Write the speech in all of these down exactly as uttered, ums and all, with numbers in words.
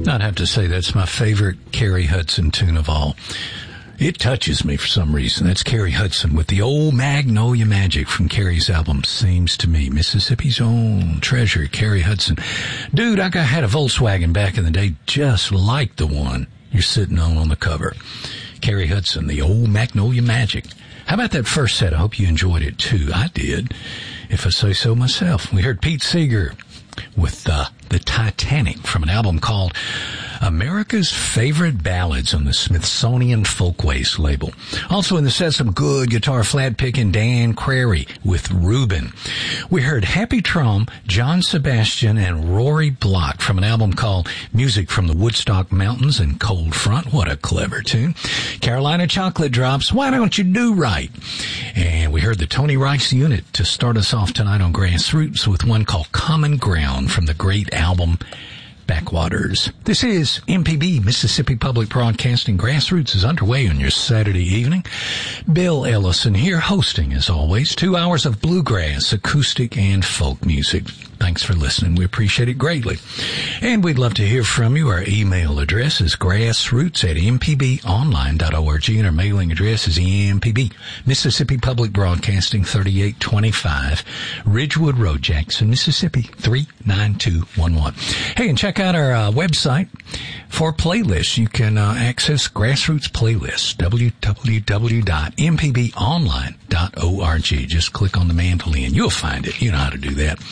I'd have to say that's my favorite Carrie Hudson tune of all. It touches me for some reason. That's Carrie Hudson with the old Magnolia Magic from Carrie's album Seems to Me. Mississippi's own treasure, Carrie Hudson. Dude, I got, had a Volkswagen back in the day just like the one you're sitting on on the cover. Carrie Hudson, the old Magnolia Magic. How about that first set? I hope you enjoyed it too. I did, if I say so myself. We heard Pete Seeger with uh, The Titanic from an album called America's Favorite Ballads on the Smithsonian Folkways label. Also in the set, some good guitar flat picking Dan Crary with Reuben. We heard Happy Trom, John Sebastian, and Rory Block from an album called Music from the Woodstock Mountains and Cold Front. What a clever tune. Carolina Chocolate Drops, Why Don't You Do Right? And we heard the Tony Rice Unit to start us off tonight on Grassroots with one called Common Ground from the great album Backwaters. This is M P B, Mississippi Public Broadcasting. Grassroots is underway on your Saturday evening. Bill Ellison here hosting, as always, two hours of bluegrass, acoustic, and folk music. Thanks for listening. We appreciate it greatly. And we'd love to hear from you. Our email address is grassroots at m p b online dot org, and our mailing address is M P B, Mississippi Public Broadcasting, thirty-eight twenty-five Ridgewood Road, Jackson, Mississippi, three nine two one one. Hey, and check out our uh, website for playlists. You can uh, access Grassroots playlists, w w w dot m p b online dot org. Just click on the mandolin. You'll find it. You know how to do that.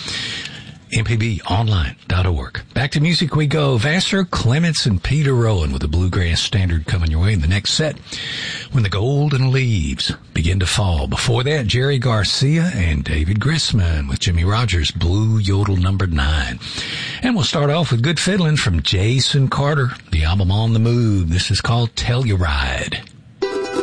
m p b online dot org. Back to music we go. Vassar Clements and Peter Rowan with a bluegrass standard coming your way in the next set, When the Golden Leaves Begin to Fall. Before that, Jerry Garcia and David Grisman with Jimmy Rogers' Blue Yodel number nine. And we'll start off with good fiddling from Jason Carter, the album On the Move. This is called Telluride.